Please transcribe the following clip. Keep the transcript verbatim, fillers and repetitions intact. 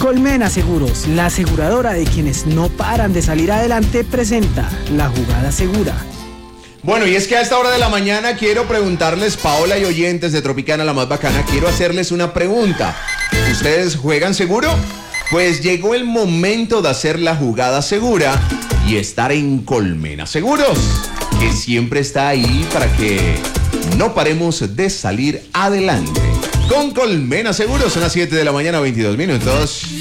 Colmena Seguros, la aseguradora de quienes no paran de salir adelante, presenta La Jugada Segura. Bueno, y es que a esta hora de la mañana quiero preguntarles, Paola y oyentes de Tropicana la más bacana, quiero hacerles una pregunta. ¿Ustedes juegan seguro? Pues llegó el momento de hacer la jugada segura y estar en Colmena Seguros, que siempre está ahí para que no paremos de salir adelante. Con Colmena Seguros, son las siete de la mañana, veintidós minutos.